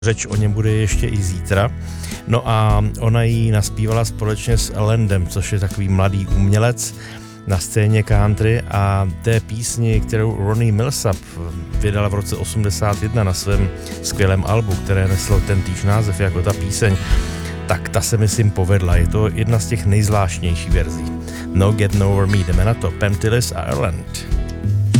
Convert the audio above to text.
Řeč o něm bude ještě i zítra. No a ona ji naspívala společně s Landem, což je takový mladý umělec na scéně country, a té písni, kterou Ronnie Milsap vydala v roce 81 na svém skvělém albu, které neslo tentýž název jako ta píseň, tak ta se myslím povedla. Je to jedna z těch nejzvláštnějších verzí. No Getting Over Me, jdeme na to. Pam Tillis a Erland.